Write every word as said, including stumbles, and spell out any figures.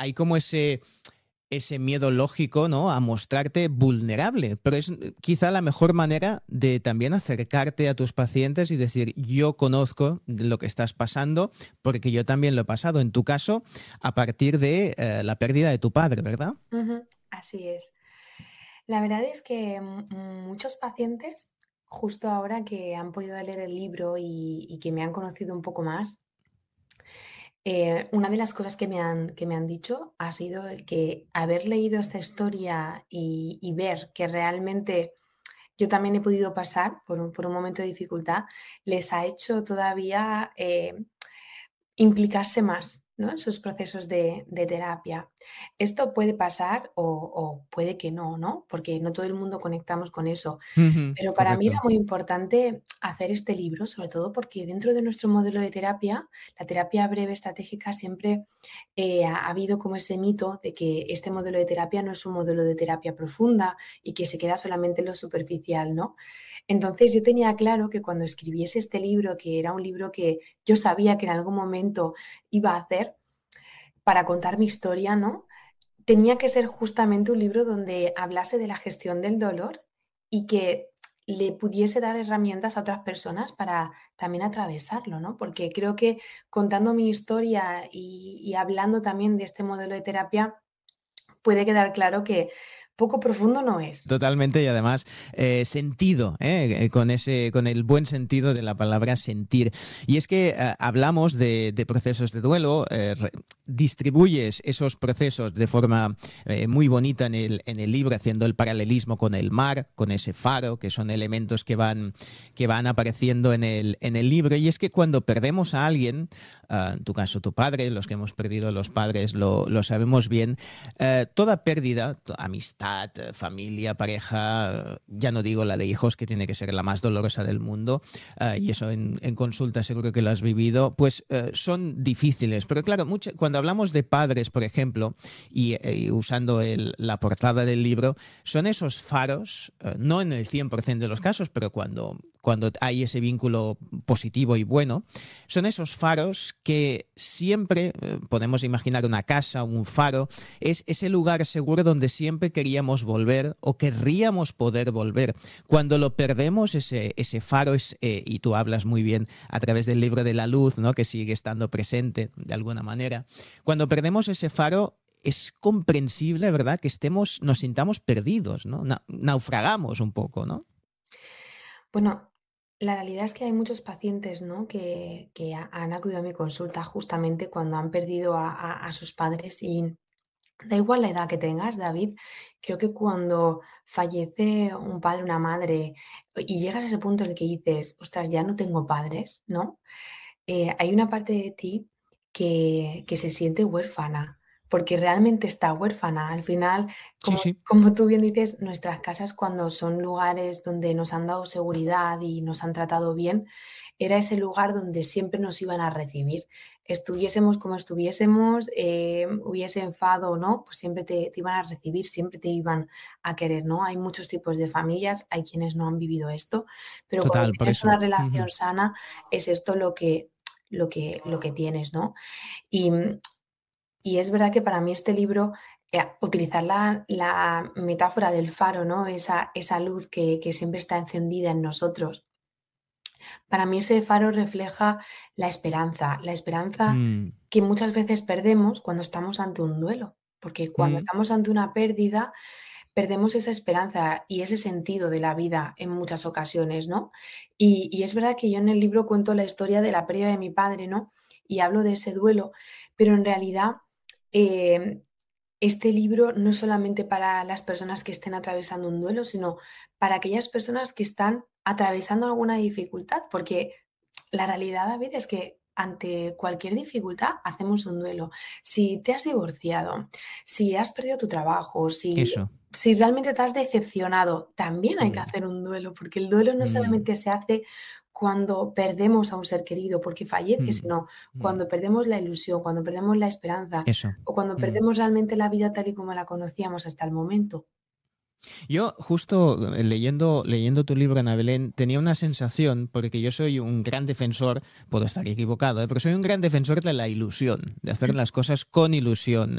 hay como ese, ese miedo lógico, ¿no?, a mostrarte vulnerable, pero es quizá la mejor manera de también acercarte a tus pacientes y decir, yo conozco lo que estás pasando porque yo también lo he pasado. En tu caso, a partir de eh, la pérdida de tu padre, ¿verdad? Ujú, así es. La verdad es que mm, muchos pacientes, justo ahora que han podido leer el libro y, y que me han conocido un poco más, eh, una de las cosas que me han, que me han dicho ha sido el que haber leído esta historia y, y ver que realmente yo también he podido pasar por un, por un momento de dificultad, les ha hecho todavía eh, implicarse más, ¿no?, en sus procesos de, de terapia. Esto puede pasar o, o puede que no, ¿no? Porque no todo el mundo conectamos con eso. Ujú, Pero para mí era correcto. muy importante hacer este libro, sobre todo porque dentro de nuestro modelo de terapia, la terapia breve estratégica, siempre eh, ha, ha habido como ese mito de que este modelo de terapia no es un modelo de terapia profunda y que se queda solamente en lo superficial, ¿no? Entonces yo tenía claro que cuando escribiese este libro, que era un libro que yo sabía que en algún momento iba a hacer para contar mi historia, ¿no?, tenía que ser justamente un libro donde hablase de la gestión del dolor y que le pudiese dar herramientas a otras personas para también atravesarlo, ¿no? Porque creo que contando mi historia y, y hablando también de este modelo de terapia, puede quedar claro que poco profundo no es. Totalmente, y además eh, sentido, ¿eh? Eh, con ese, con el buen sentido de la palabra sentir. Y es que eh, hablamos de, de procesos de duelo, eh, re- distribuyes esos procesos de forma eh, muy bonita en el, en el libro, haciendo el paralelismo con el mar, con ese faro, que son elementos que van, que van apareciendo en el, en el libro. Y es que cuando perdemos a alguien, uh, en tu caso tu padre, los que hemos perdido a los padres lo, lo sabemos bien, eh, toda pérdida, to- amistad, eh, familia, pareja, eh, ya no digo la de hijos, que tiene que ser la más dolorosa del mundo, eh, y eso en, en consulta seguro que lo has vivido, pues eh, son difíciles. Pero claro, mucho- cuando hablamos de padres, por ejemplo, y, eh, y usando el- la portada del libro, son esos faros, eh, no en el cien por ciento de los casos, pero cuando, cuando hay ese vínculo positivo y bueno, son esos faros que siempre, eh, podemos imaginar una casa, un faro, es ese lugar seguro donde siempre queríamos volver o querríamos poder volver. Cuando lo perdemos, ese, ese faro, es, eh, y tú hablas muy bien a través del libro de la luz, ¿no?, que sigue estando presente de alguna manera. Cuando perdemos ese faro, es comprensible, ¿verdad?, que estemos, nos sintamos perdidos, ¿no? Na- naufragamos un poco, ¿no? Bueno, la realidad es que hay muchos pacientes, ¿no?, que, que ha- han acudido a mi consulta justamente cuando han perdido a, a- a sus padres y da igual la edad que tengas, David, creo que cuando fallece un padre, una madre y llegas a ese punto en el que dices, ostras, ya no tengo padres, ¿no? Eh, hay una parte de ti que, que se siente huérfana, porque realmente está huérfana. Al final, Sí, como, sí. como tú bien dices, nuestras casas cuando son lugares donde nos han dado seguridad y nos han tratado bien, era ese lugar donde siempre nos iban a recibir. Estuviésemos como estuviésemos, eh, hubiese enfado o no, pues siempre te, te iban a recibir, siempre te iban a querer, ¿no? Hay muchos tipos de familias, hay quienes no han vivido esto, pero cuando Total, por tienes una eso. relación Ujú. sana, es esto lo que, lo que, lo que tienes, ¿no? Y, mm, y es verdad que para mí este libro, eh, utilizar la, la metáfora del faro, ¿no? Esa, esa luz que, que siempre está encendida en nosotros, para mí ese faro refleja la esperanza, la esperanza Mm, que muchas veces perdemos cuando estamos ante un duelo, porque cuando mm. estamos ante una pérdida, perdemos esa esperanza y ese sentido de la vida en muchas ocasiones, ¿no? Y, y es verdad que yo en el libro cuento la historia de la pérdida de mi padre, ¿no? Y hablo de ese duelo, pero en realidad eh, este libro no es solamente para las personas que estén atravesando un duelo, sino para aquellas personas que están atravesando alguna dificultad, porque la realidad, David, es que ante cualquier dificultad hacemos un duelo. Si te has divorciado, si has perdido tu trabajo, si, Eso. si realmente te has decepcionado, también hay que Mm, hacer un duelo, porque el duelo no mm, solamente se hace cuando perdemos a un ser querido porque fallece, mm, sino mm. cuando perdemos la ilusión, cuando perdemos la esperanza Eso. o cuando Mm. perdemos realmente la vida tal y como la conocíamos hasta el momento. Yo justo eh, leyendo, leyendo tu libro, Ana Belén, tenía una sensación, porque yo soy un gran defensor, puedo estar equivocado, ¿eh?, pero soy un gran defensor de la ilusión, de hacer las cosas con ilusión.